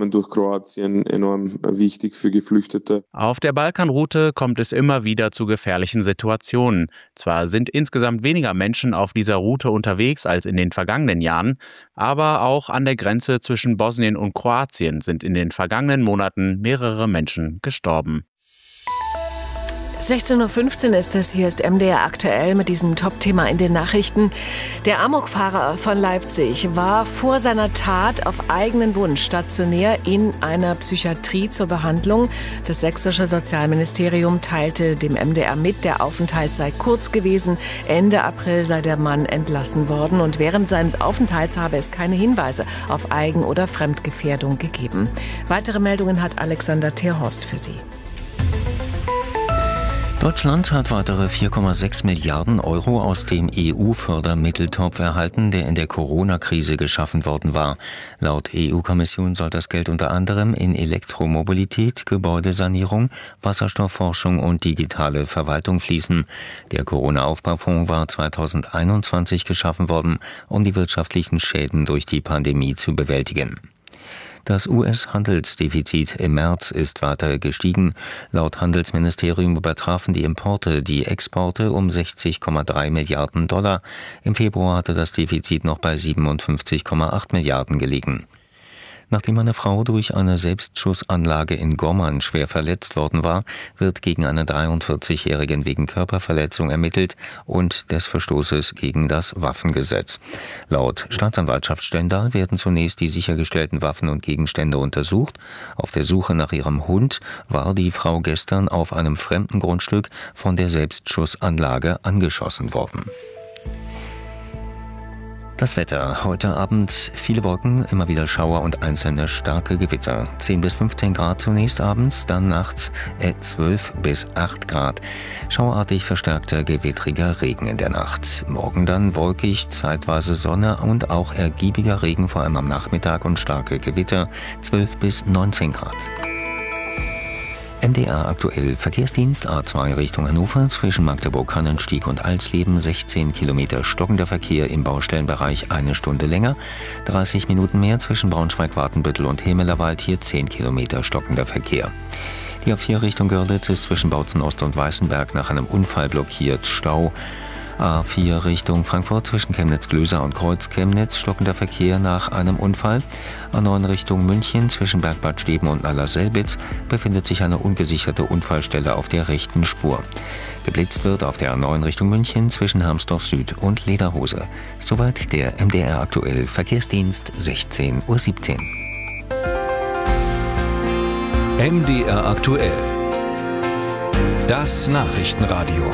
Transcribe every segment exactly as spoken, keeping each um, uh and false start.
kommen durch Kroatien enorm wichtig für Geflüchtete. Auf der Balkanroute kommt es immer wieder zu gefährlichen Situationen. Zwar sind insgesamt weniger Menschen auf dieser Route unterwegs als in den vergangenen Jahren, aber auch an der Grenze zwischen Bosnien und Kroatien sind in den vergangenen Monaten mehrere Menschen gestorben. sechzehn Uhr fünfzehn ist es, hier ist M D R aktuell mit diesem Top-Thema in den Nachrichten. Der Amokfahrer von Leipzig war vor seiner Tat auf eigenen Wunsch stationär in einer Psychiatrie zur Behandlung. Das sächsische Sozialministerium teilte dem M D R mit, der Aufenthalt sei kurz gewesen. Ende April sei der Mann entlassen worden und während seines Aufenthalts habe es keine Hinweise auf Eigen- oder Fremdgefährdung gegeben. Weitere Meldungen hat Alexander Terhorst für Sie. Deutschland hat weitere vier Komma sechs Milliarden Euro aus dem E U-Fördermitteltopf erhalten, der in der Corona-Krise geschaffen worden war. Laut E U-Kommission soll das Geld unter anderem in Elektromobilität, Gebäudesanierung, Wasserstoffforschung und digitale Verwaltung fließen. Der Corona-Aufbaufonds war zweitausendeinundzwanzig geschaffen worden, um die wirtschaftlichen Schäden durch die Pandemie zu bewältigen. Das U S-Handelsdefizit im März ist weiter gestiegen. Laut Handelsministerium übertrafen die Importe die Exporte um sechzig Komma drei Milliarden Dollar. Im Februar hatte das Defizit noch bei siebenundfünfzig Komma acht Milliarden gelegen. Nachdem eine Frau durch eine Selbstschussanlage in Gommern schwer verletzt worden war, wird gegen einen dreiundvierzigjährigen wegen Körperverletzung ermittelt und des Verstoßes gegen das Waffengesetz. Laut Staatsanwaltschaft Stendal werden zunächst die sichergestellten Waffen und Gegenstände untersucht. Auf der Suche nach ihrem Hund war die Frau gestern auf einem fremden Grundstück von der Selbstschussanlage angeschossen worden. Das Wetter. Heute Abend viele Wolken, immer wieder Schauer und einzelne starke Gewitter. zehn bis fünfzehn Grad zunächst abends, dann nachts zwölf bis acht Grad. Schauerartig verstärkter gewittriger Regen in der Nacht. Morgen dann wolkig, zeitweise Sonne und auch ergiebiger Regen, vor allem am Nachmittag und starke Gewitter. zwölf bis neunzehn Grad. M D R aktuell. Verkehrsdienst A zwei Richtung Hannover zwischen Magdeburg-Hannenstieg und Alsleben sechzehn Kilometer stockender Verkehr im Baustellenbereich eine Stunde länger. dreißig Minuten mehr zwischen Braunschweig-Wartenbüttel und Hemelerwald hier zehn Kilometer stockender Verkehr. Die A vier Richtung Görlitz ist zwischen Bautzen Ost und Weißenberg nach einem Unfall blockiert. Stau. A vier Richtung Frankfurt zwischen Chemnitz-Glöser und Kreuz-Chemnitz stockender Verkehr nach einem Unfall. A neun Richtung München zwischen Bergbad Steben und Allerselbitz befindet sich eine ungesicherte Unfallstelle auf der rechten Spur. Geblitzt wird auf der A neun Richtung München zwischen Harmsdorf Süd und Lederhose. Soweit der M D R aktuell Verkehrsdienst sechzehn Uhr siebzehn. M D R aktuell. Das Nachrichtenradio.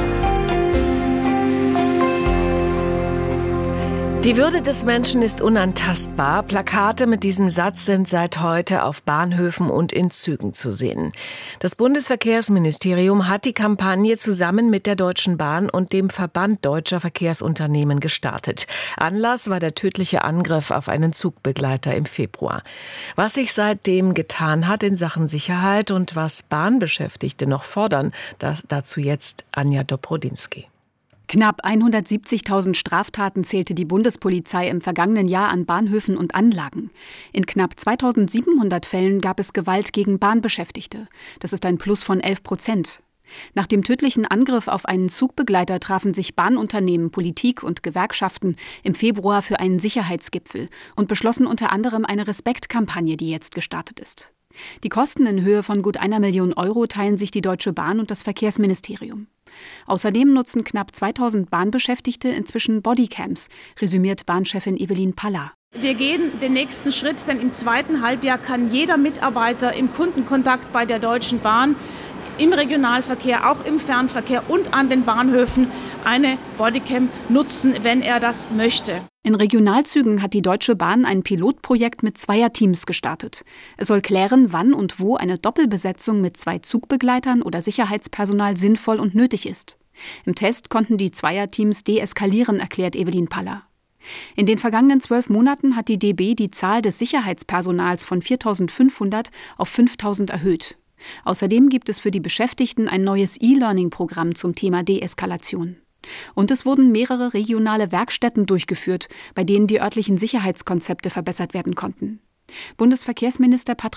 Die Würde des Menschen ist unantastbar. Plakate mit diesem Satz sind seit heute auf Bahnhöfen und in Zügen zu sehen. Das Bundesverkehrsministerium hat die Kampagne zusammen mit der Deutschen Bahn und dem Verband Deutscher Verkehrsunternehmen gestartet. Anlass war der tödliche Angriff auf einen Zugbegleiter im Februar. Was sich seitdem getan hat in Sachen Sicherheit und was Bahnbeschäftigte noch fordern, das, dazu jetzt Anja Dobrodinsky. Knapp hundertsiebzigtausend Straftaten zählte die Bundespolizei im vergangenen Jahr an Bahnhöfen und Anlagen. In knapp zweitausendsiebenhundert Fällen gab es Gewalt gegen Bahnbeschäftigte. Das ist ein Plus von elf Prozent. Nach dem tödlichen Angriff auf einen Zugbegleiter trafen sich Bahnunternehmen, Politik und Gewerkschaften im Februar für einen Sicherheitsgipfel und beschlossen unter anderem eine Respektkampagne, die jetzt gestartet ist. Die Kosten in Höhe von gut einer Million Euro teilen sich die Deutsche Bahn und das Verkehrsministerium. Außerdem nutzen knapp zweitausend Bahnbeschäftigte inzwischen Bodycams, resümiert Bahnchefin Evelyn Paller. Wir gehen den nächsten Schritt, denn im zweiten Halbjahr kann jeder Mitarbeiter im Kundenkontakt bei der Deutschen Bahn im Regionalverkehr, auch im Fernverkehr und an den Bahnhöfen eine Bodycam nutzen, wenn er das möchte. In Regionalzügen hat die Deutsche Bahn ein Pilotprojekt mit Zweierteams gestartet. Es soll klären, wann und wo eine Doppelbesetzung mit zwei Zugbegleitern oder Sicherheitspersonal sinnvoll und nötig ist. Im Test konnten die Zweierteams deeskalieren, erklärt Evelyn Paller. In den vergangenen zwölf Monaten hat die D B die Zahl des Sicherheitspersonals von viertausendfünfhundert auf fünftausend erhöht. Außerdem gibt es für die Beschäftigten ein neues E-Learning-Programm zum Thema Deeskalation. Und es wurden mehrere regionale Werkstätten durchgeführt, bei denen die örtlichen Sicherheitskonzepte verbessert werden konnten. Bundesverkehrsminister Patrick